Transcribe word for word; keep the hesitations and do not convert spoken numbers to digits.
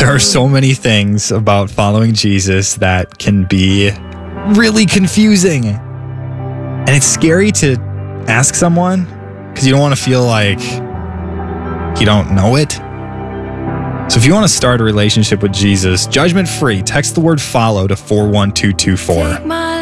There are so many things about following Jesus that can be really confusing. And it's scary to ask someone because you don't want to feel like you don't know it. So if you want to start a relationship with Jesus, judgment free, text the word follow to four one two two four.